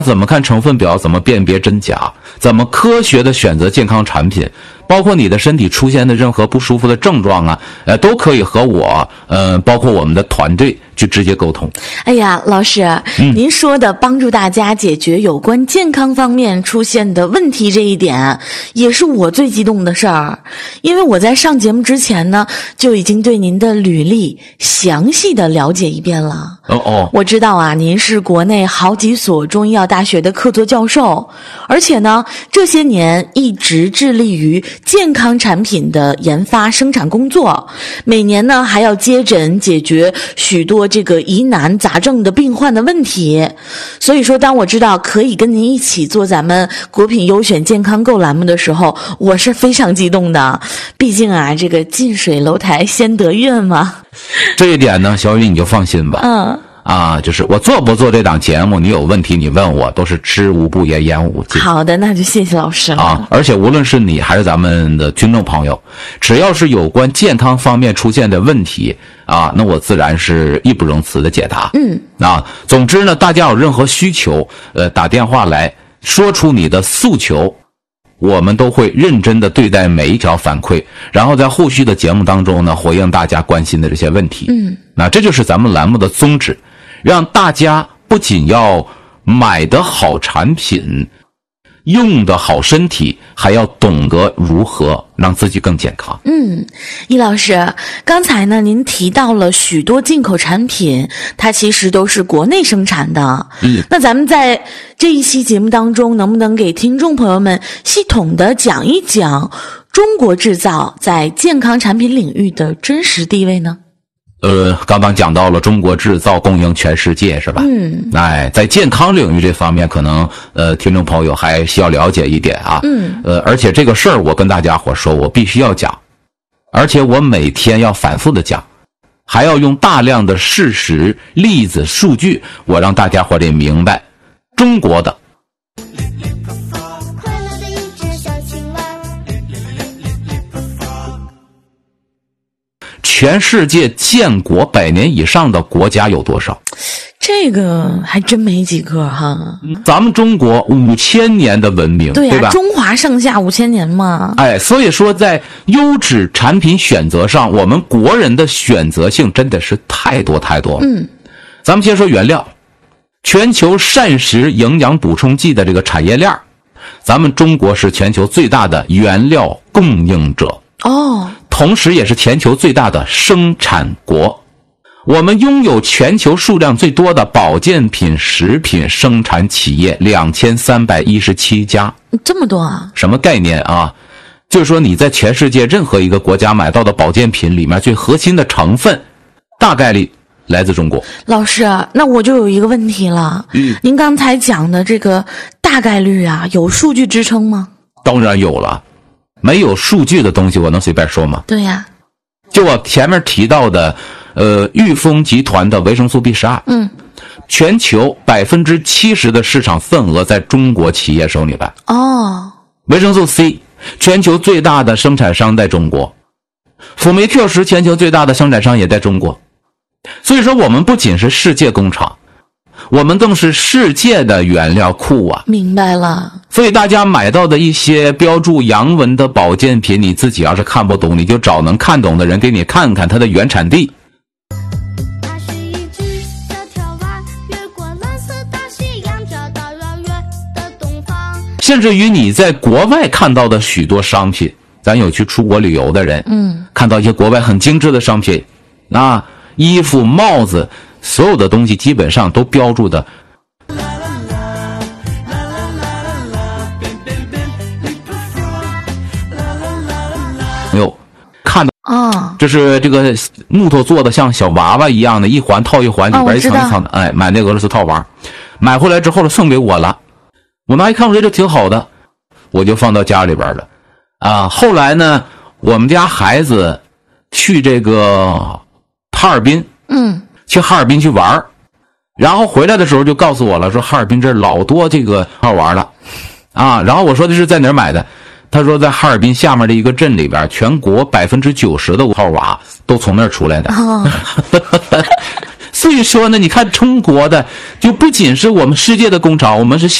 怎么看成分表，怎么辨别真假，怎么科学的选择健康产品，包括你的身体出现的任何不舒服的症状啊，都可以和我包括我们的团队去直接沟通。 哎呀，老师，您说的帮助大家解决有关健康方面出现的问题这一点，也是我最激动的事儿。因为我在上节目之前呢，就已经对您的履历详细的了解一遍了。我知道啊，您是国内好几所中医药大学的客座教授，而且呢，这些年一直致力于健康产品的研发生产工作，每年呢还要接诊解决许多这个疑难杂症的病患的问题。所以说，当我知道可以跟您一起做咱们国品优选健康购栏目的时候，我是非常激动的。毕竟啊，这个近水楼台先得月嘛。 这一点呢，小雨你就放心吧。就是我做不做这档节目，你有问题你问我，都是知无不言，言无不尽。 好的，那就谢谢老师了。 而且无论是你还是咱们的听众朋友，只要是有关健康方面出现的问题那我自然是义不容辞的解答。总之呢，大家有任何需求，打电话来说出你的诉求，我们都会认真的对待每一条反馈，然后在后续的节目当中呢，回应大家关心的这些问题。那这就是咱们栏目的宗旨，让大家不仅要买得好产品，用得好身体，还要懂得如何让自己更健康。 易老师，刚才呢您提到了许多进口产品，它其实都是国内生产的。那咱们在这一期节目当中，能不能给听众朋友们系统的讲一讲中国制造在健康产品领域的真实地位呢？ 刚刚讲到了中国制造供应全世界，是吧？在健康领域这方面，可能听众朋友还需要了解一点啊。而且这个事儿我跟大家伙说，我必须要讲，而且我每天要反复的讲，还要用大量的事实、例子、数据，我让大家伙得明白中国的全世界建国100年以上的国家有多少？ 这个还真没几个哈。 咱们中国5000年的文明，对吧？ 中华上下5000年嘛。 所以说在优质产品选择上，我们国人的选择性真的是太多太多了。咱们先说原料，全球膳食营养补充剂的这个产业链，咱们中国是全球最大的原料供应者。同时也是全球最大的生产国。我们拥有全球数量最多的保健品食品生产企业2317家。 这么多啊？ 什么概念啊？就是说你在全世界任何一个国家买到的保健品里面，最核心的成分大概率来自中国。老师， 那我就有一个问题了。您刚才讲的这个大概率啊，有数据支撑吗？ 当然有了。没有数据的东西我能随便说吗？ 对呀。 就我前面提到的裕丰集团的维生素 B12，全球70%的市场份额在中国企业手里边。维生素 C 全球最大的生产商在中国，辅酶 Q10 全球最大的生产商也在中国。所以说我们不仅是世界工厂，我们更是世界的原料库啊。 明白了。 所以大家买到的一些标注洋文的保健品，你自己要是看不懂，你就找能看懂的人给你看看它的原产地。甚至于你在国外看到的许多商品，咱有去出国旅游的人，看到一些国外很精致的商品，衣服、帽子，所有的东西基本上都标注的看到这是这个木头做的像小娃娃一样的，一环套一环，里边一层一层的。买那俄罗斯套娃，买回来之后送给我了。我拿一看，我觉得挺好的，我就放到家里边了。后来呢，我们家孩子去这个哈尔滨，去哈尔滨去玩，然后回来的时候就告诉我了，说哈尔滨这老多这个套娃了然后我说的是在哪儿买的，他说在哈尔滨下面的一个镇里边，全国90%的套娃都从那儿出来的。 所以说呢，你看中国的就不仅是我们世界的工厂，我们是